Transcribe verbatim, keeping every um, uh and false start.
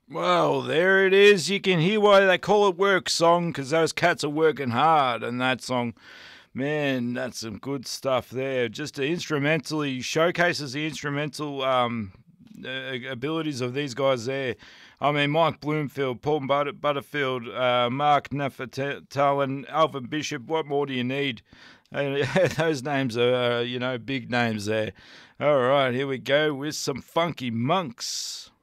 Well, there it is. You can hear why they call it work song, because those cats are working hard. And that song, man, that's some good stuff there. Just to instrumentally showcases the instrumental um, uh, abilities of these guys there. I mean, Mike Bloomfield, Paul Butter- Butterfield, uh, Mark Nefertalen, Alvin Bishop. What more do you need? Uh, those names are, uh, you know, big names there. All right, here we go with some Funky Monks.